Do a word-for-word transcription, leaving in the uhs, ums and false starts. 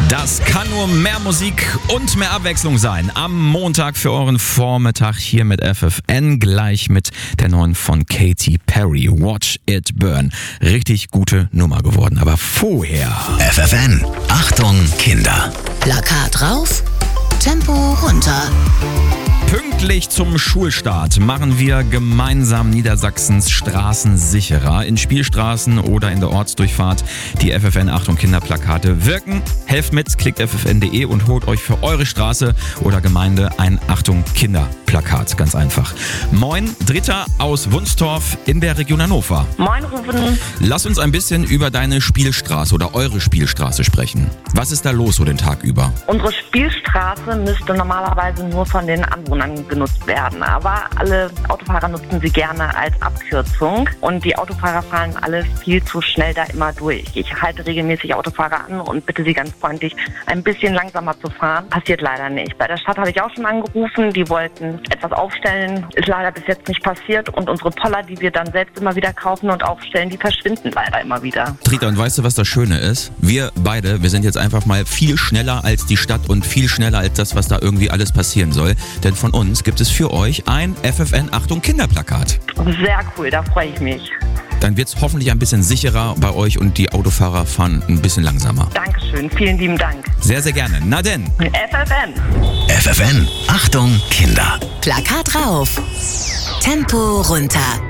Das kann nur mehr Musik und mehr Abwechslung sein. Am Montag für euren Vormittag hier mit F F N, gleich mit der neuen von Katy Perry, Watch It Burn. Richtig gute Nummer geworden, aber vorher... F F N, Achtung Kinder. Plakat rauf, Tempo runter. Pünktlich zum Schulstart machen wir gemeinsam Niedersachsens Straßen sicherer. In Spielstraßen oder in der Ortsdurchfahrt die F F N Achtung Kinderplakate wirken. Helft mit, klickt f f n punkt d e und holt euch für eure Straße oder Gemeinde ein Achtung Kinderplakat. Ganz einfach. Moin, Dritter aus Wunstorf in der Region Hannover. Moin, Rufen. Lass uns ein bisschen über deine Spielstraße oder eure Spielstraße sprechen. Was ist da los so den Tag über? Unsere Spielstraße müsste normalerweise nur von den Anwohnern genutzt werden, aber alle Autofahrer nutzen sie gerne als Abkürzung und die Autofahrer fahren alle viel zu schnell da immer durch. Ich halte regelmäßig Autofahrer an und bitte sie ganz freundlich, ein bisschen langsamer zu fahren. Passiert leider nicht. Bei der Stadt habe ich auch schon angerufen, die wollten etwas aufstellen, ist leider bis jetzt nicht passiert und unsere Poller, die wir dann selbst immer wieder kaufen und aufstellen, die verschwinden leider immer wieder. Trita, und weißt du, was das Schöne ist? Wir beide, wir sind jetzt einfach mal viel schneller als die Stadt und viel schneller als das, was da irgendwie alles passieren soll, denn von uns gibt es für euch ein F F N Achtung Kinderplakat. Sehr cool, da freue ich mich. Dann wird es hoffentlich ein bisschen sicherer bei euch und die Autofahrer fahren ein bisschen langsamer. Dankeschön, vielen lieben Dank. Sehr, sehr gerne. Na denn. F F N. F F N, Achtung Kinder. Plakat rauf, Tempo runter.